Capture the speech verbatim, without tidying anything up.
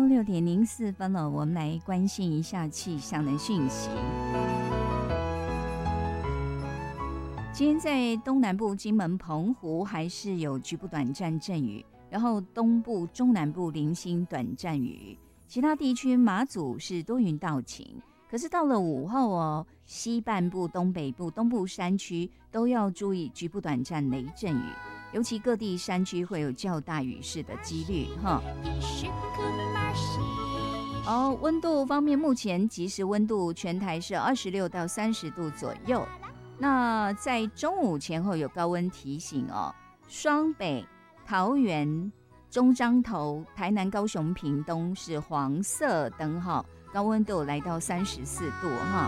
中六点零四分了，我们来关心一下气象的讯息。今天在东南部金门、澎湖还是有局部短暂阵雨，然后东部、中南部零星短暂雨，其他地区马祖是多云到晴。可是到了午后哦，西半部、东北部、东部山区都要注意局部短暂雷阵雨，尤其各地山区会有较大雨势的几率哈。哦，温度方面，目前即时温度全台是二十六到三十度左右。那在中午前后有高温提醒哦，双北、桃园、中彰投、台南、高雄、屏东是黄色灯号，高温度来到三十四度哈。